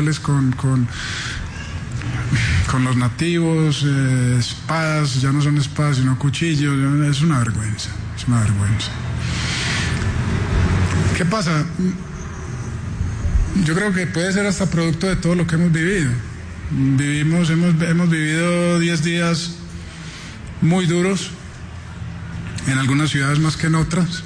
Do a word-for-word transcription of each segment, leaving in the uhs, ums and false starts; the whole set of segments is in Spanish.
rituales con, con, con los nativos, eh, espadas, ya no son espadas sino cuchillos, es una vergüenza, es una vergüenza. ¿Qué pasa? Yo creo que puede ser hasta producto de todo lo que hemos vivido. Vivimos, hemos, hemos vivido diez días muy duros, en algunas ciudades más que en otras.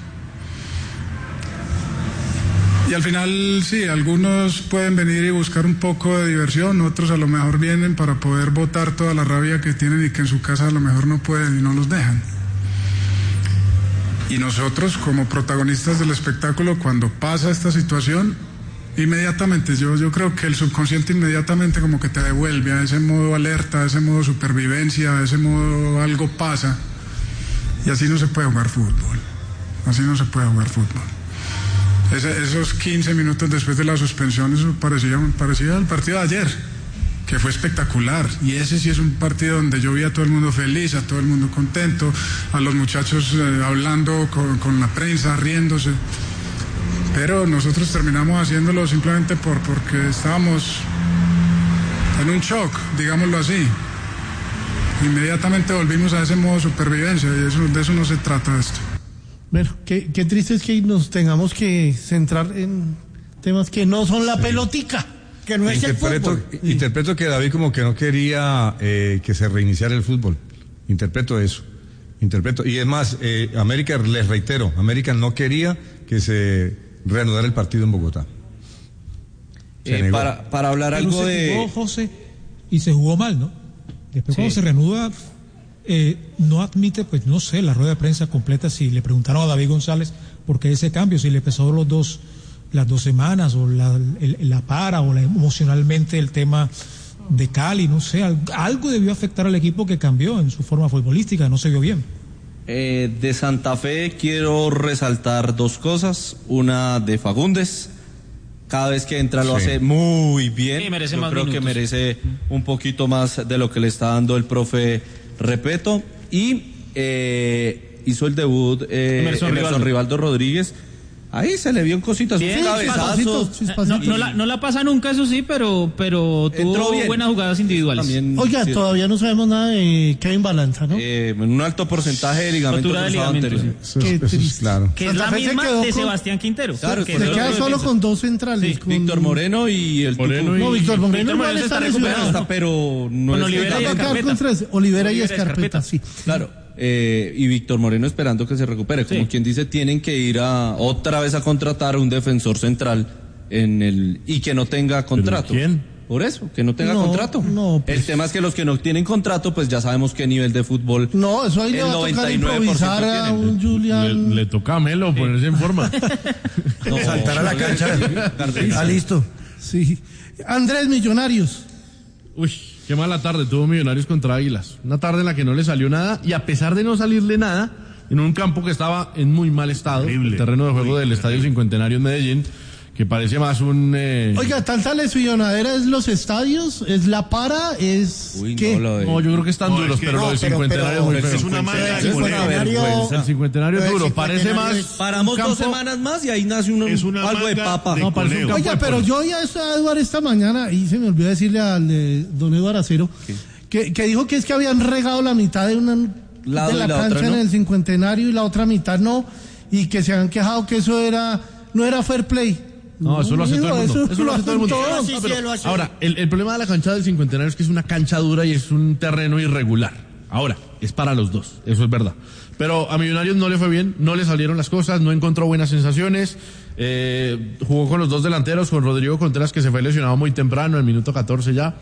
Y al final, sí, algunos pueden venir y buscar un poco de diversión, otros a lo mejor vienen para poder botar toda la rabia que tienen y que en su casa a lo mejor no pueden y no los dejan. Y nosotros, como protagonistas del espectáculo, cuando pasa esta situación, inmediatamente, yo, yo creo que el subconsciente inmediatamente como que te devuelve a ese modo alerta, a ese modo supervivencia, a ese modo algo pasa. Y así no se puede jugar fútbol. Así no se puede jugar fútbol. Ese, esos quince minutos después de la suspensión, eso parecía, parecía el partido de ayer, que fue espectacular. Y ese sí es un partido donde yo vi a todo el mundo feliz, a todo el mundo contento, a los muchachos eh, hablando con, con la prensa, riéndose. Pero nosotros terminamos haciéndolo simplemente por, porque estábamos en un shock, digámoslo así. Inmediatamente volvimos a ese modo de supervivencia y eso, de eso no se trata esto. Bueno, qué, qué triste es que nos tengamos que centrar en temas que no son la sí. pelotica, que no es interpreto, el fútbol. Interpreto que David como que no quería eh, que se reiniciara el fútbol. Interpreto eso. Interpreto. Y es más, eh, América, les reitero, América no quería que se reanudara el partido en Bogotá. Eh, para, para hablar Pero algo se de... jugó, José, y se jugó mal, ¿no? Después sí. Cuando se reanuda, eh, no admite, pues no sé, la rueda de prensa completa, si le preguntaron a David González por qué ese cambio, si le pesó los dos, las dos semanas, o la, el, la para, o la, emocionalmente el tema de Cali, no sé, algo debió afectar al equipo que cambió en su forma futbolística, no se vio bien. Eh, de Santa Fe quiero resaltar dos cosas, una de Fagundes, cada vez que entra lo sí. hace muy bien, sí, merece yo más creo minutos. Que merece un poquito más de lo que le está dando el profe Repeto, y eh, hizo el debut eh, Emerson, Emerson Rivaldo. Rivaldo Rodríguez. Ahí se le vio en cositas, un cabezazo. No, no, la, no la pasa nunca, eso sí, pero pero tuvo buenas jugadas individuales. También, Oiga, sí. todavía no sabemos nada de Kevin Balanza, ¿no? Eh, en un alto porcentaje de ligamento de ligamento, sí. Eso, eso es claro. Que es la misma de con... Sebastián Quintero. Claro, que se queda solo con dos centrales. Sí. Con... Víctor Moreno y el Moreno y... No, Víctor Moreno, Víctor Moreno se está recuperando, está, pero no con es Olivera y Escarpeta. Olivera y Escarpeta, sí. Claro. Eh, y Víctor Moreno esperando que se recupere, como sí. quien dice, tienen que ir a otra vez a contratar un defensor central en el y que no tenga contrato. ¿Quién? Por eso, que no tenga no, contrato. No, pues... El tema es que los que no tienen contrato, pues ya sabemos qué nivel de fútbol. No, eso ahí le va a tocar improvisar a un Julián. Le, le toca a Melo ponerse en forma. No, saltar a la cancha. Ah, listo. Sí. Andrés, Millonarios. Uy. Qué mala tarde tuvo Millonarios contra Águilas. Una tarde en la que no le salió nada, y a pesar de no salirle nada, en un campo que estaba en muy mal estado, horrible, el terreno de juego del Estadio Cincuentenario en Medellín, que parece más un... Eh... Oiga, tanta lesionadera es los estadios, es la para, es... Uy, ¿qué? No, de... no, yo creo que están no, duros, es que pero no, lo del pero, Cincuentenario pero, es muy feo. Es una mala el cincuentenario, el cincuentenario es duro, parece más... Paramos campo... dos semanas más y ahí nace un, un, algo de papa. De no, parece un campo Oiga, pero yo oí a Eduardo esta mañana, y se me olvidó decirle al de don Eduardo Acero, que, que dijo que es que habían regado la mitad de una... Lado de la, la cancha otra, ¿no? en el Cincuentenario y la otra mitad no, y que se han quejado que eso era no era fair play. No, no eso lo hace todo el mundo. Eso, eso lo hace todo el mundo. Todo. Sí, no, sí, pero, ahora, el, el problema de la cancha del Cincuentenario es que es una cancha dura y es un terreno irregular. Ahora, es para los dos, eso es verdad. Pero a Millonarios no le fue bien, no le salieron las cosas, no encontró buenas sensaciones. Eh, jugó con los dos delanteros, con Rodrigo Contreras, que se fue lesionado muy temprano, en el minuto catorce ya,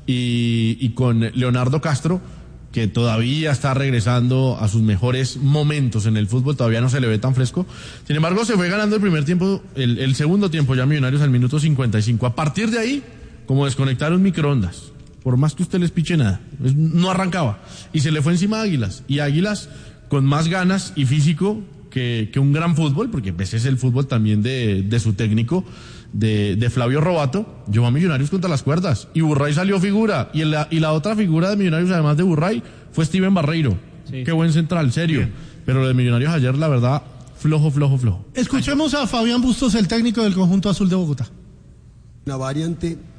y, y con Leonardo Castro, que todavía está regresando a sus mejores momentos en el fútbol, todavía no se le ve tan fresco. Sin embargo, se fue ganando el primer tiempo, el, el segundo tiempo ya Millonarios al minuto cincuenta y cinco. A partir de ahí, como desconectar un microondas, por más que usted les piche nada, no arrancaba. Y se le fue encima a Águilas, y Águilas con más ganas y físico que, que un gran fútbol, porque ese es el fútbol también de, de su técnico, de, de Flavio Robato, llevó a Millonarios contra las cuerdas, y Burray salió figura, y la, y la otra figura de Millonarios, además de Burray, fue Steven Barreiro. Sí. Qué buen central, serio. Bien. Pero lo de Millonarios ayer, la verdad, flojo, flojo, flojo. Escuchemos a Fabián Bustos, el técnico del conjunto azul de Bogotá. Una variante